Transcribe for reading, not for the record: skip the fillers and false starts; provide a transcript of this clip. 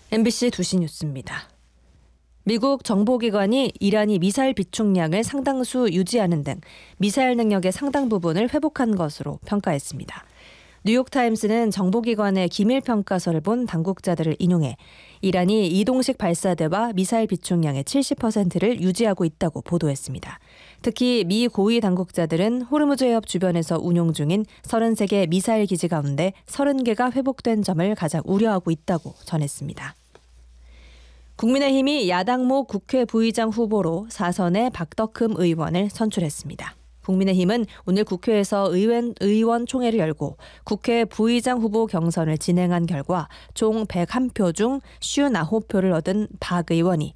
MBC 2시 뉴스입니다. 미국 정보기관이 이란이 미사일 비축량을 상당수 유지하는 등 미사일 능력의 상당 부분을 회복한 것으로 평가했습니다. 뉴욕타임스는 정보기관의 기밀평가서를 본 당국자들을 인용해 이란이 이동식 발사대와 미사일 비축량의 70%를 유지하고 있다고 보도했습니다. 특히 미 고위 당국자들은 호르무즈 해협 주변에서 운용 중인 33개 미사일 기지 가운데 30개가 회복된 점을 가장 우려하고 있다고 전했습니다. 국민의힘이 야당모 국회 부의장 후보로 4선의 박덕흠 의원을 선출했습니다. 국민의힘은 오늘 국회에서 의원총회를 열고 국회 부의장 후보 경선을 진행한 결과 총 101표 중 59표를 얻은 박 의원이